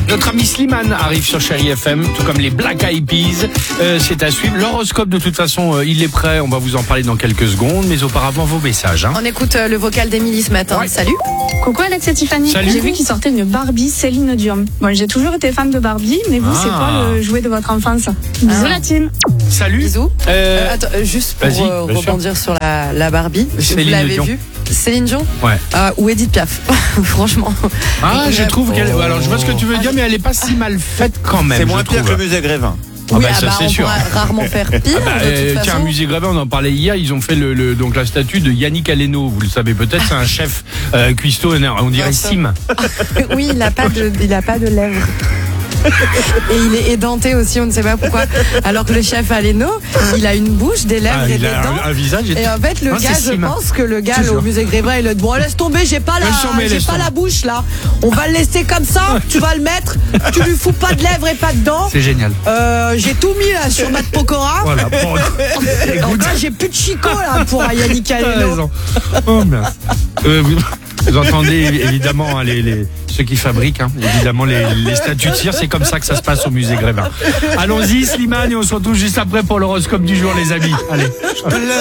Notre ami Slimane arrive sur Chérie FM, tout comme les Black Eyed Peas. C'est à suivre. L'horoscope, de toute façon, il est prêt. On va vous en parler dans quelques secondes. Mais auparavant, vos messages. On écoute le vocal d'Émilie ce matin. Ouais. Salut. Coucou Alex et Tiffany. Salut. J'ai vu qu'il sortait une Barbie Céline Dion. Bon, j'ai toujours été fan de Barbie, mais vous, c'est quoi le jouet de votre enfance? Bisous la team. Salut. Bisous. Attends, juste pour Vas-y, bien sûr. rebondir sur la Barbie. Céline Vous l'avez Dion. vue? Céline Dion? Ouais. Ou Edith Piaf. Franchement. Je trouve qu'elle. Alors, je vois ce que tu veux dire, mais elle est pas si mal faite quand même. C'est moins je pire que trouve. le musée Grévin. Oui, ça, c'est on sûr. pourra rarement faire pire. de toute Tiens, façon. musée Grévin, on en parlait hier, ils ont fait donc la statue de Yannick Aleno, vous le savez peut-être, c'est un chef cuistot, on dirait Sim. Oui, il a pas de lèvres. Et il est édenté aussi, on ne sait pas pourquoi. Alors que le chef Aleno, il a une bouche, des lèvres et il des a dents. un visage. Et en fait, le gars, je pense que le gars au musée Grévin, il a dit bon, laisse tomber, j'ai pas la bouche là. On va le laisser comme ça. Tu vas le mettre. Tu lui fous pas de lèvres et pas de dents. C'est génial. J'ai tout mis là sur Matt Pokora. Voilà. Bon, Donc là, j'ai plus de chicot là pour Yannick Aleno. oh mince. Vous entendez évidemment ceux qui fabriquent, évidemment les statues de cire, c'est comme ça que ça se passe au musée Grévin. Allons-y Slimane, et on se retrouve juste après pour l'horoscope du jour les amis. Allez.